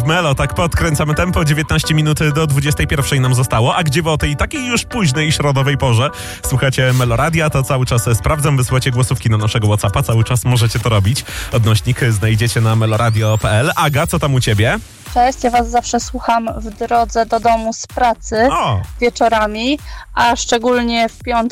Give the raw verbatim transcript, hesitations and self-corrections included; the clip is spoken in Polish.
Melo, tak podkręcamy tempo, dziewiętnaście minut do dwudziestej pierwszej nam zostało, a gdzie wy o tej takiej już późnej środowej porze słuchacie Meloradia, to cały czas sprawdzam, wysyłacie głosówki na naszego WhatsAppa, cały czas możecie to robić. Odnośnik znajdziecie na meloradio kropka p l. Aga, co tam u ciebie? Cześć, ja was zawsze słucham w drodze do domu z pracy O. wieczorami, a szczególnie w piątek